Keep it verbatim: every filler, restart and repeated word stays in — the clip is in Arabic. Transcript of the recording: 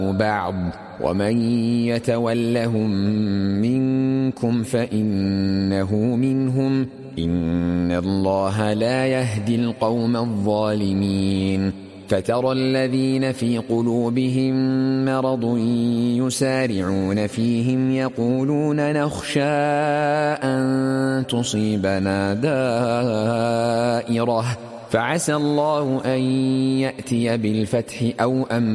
بعض ومن يتولهم منكم فإنه منهم إن الله لا يهدي القوم الظالمين فترى الذين في قلوبهم مرض يسارعون فيهم يقولون نخشى أن تصيبنا دائرة فعسى الله أن يأتي بالفتح أو أمر